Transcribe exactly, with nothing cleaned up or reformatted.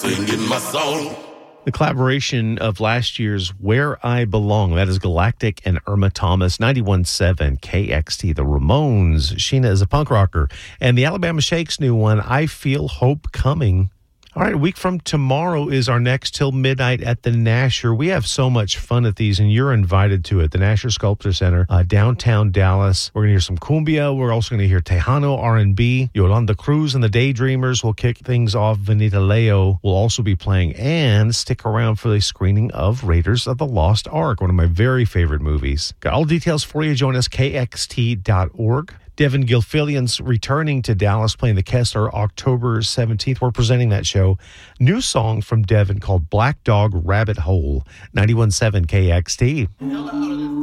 singing my song. The collaboration of last year's Where I Belong. That is Galactic and Irma Thomas, ninety-one point seven K X T. The Ramones. Sheena is a punk rocker. And the Alabama Shakes' new one, I Feel Hope Coming. All right, a week from tomorrow is our next Till Midnight at the Nasher. We have so much fun at these, and you're invited to it. The Nasher Sculpture Center, uh, downtown Dallas. We're going to hear some cumbia. We're also going to hear Tejano R and B. Yolanda Cruz and the Daydreamers will kick things off. Vanita Leo will also be playing. And stick around for the screening of Raiders of the Lost Ark, one of my very favorite movies. Got all details for you. Join us, K X T dot org. Devin Gilfillian's returning to Dallas, playing the Kessler October seventeenth. We're presenting that show. New song from Devin called Black Dog Rabbit Hole, ninety-one point seven K X T.